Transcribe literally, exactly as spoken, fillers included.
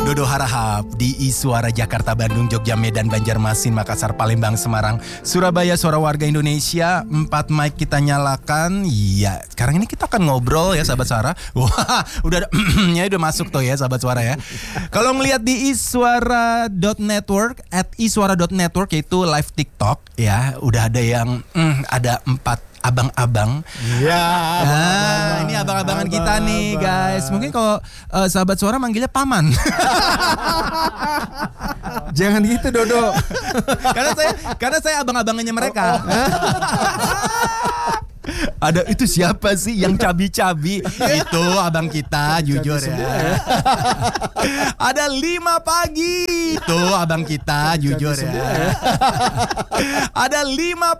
Dodo Harahap di Iswara Jakarta, Bandung, Jogja, Medan, Banjarmasin, Makassar, Palembang, Semarang, Surabaya, suara warga Indonesia. Empat mic kita nyalakan. Iya, sekarang ini kita akan ngobrol ya sahabat suara. Wah, udah ada ya udah masuk tuh ya sahabat suara ya. Kalau ngelihat di iswara dot network at iswara dot network yaitu live TikTok ya, udah ada yang mm, ada empat abang-abang. Iya. Nah, ini abang-abangan kita nih, guys. Mungkin kalau uh, sahabat suara manggilnya paman. Jangan gitu, Dodo. karena saya karena saya abang-abangannya mereka. Ada itu siapa sih yang cabi-cabi? Itu abang kita, jujur ya. Ada lima pagi. Itu abang kita, jujur ya. Ada lima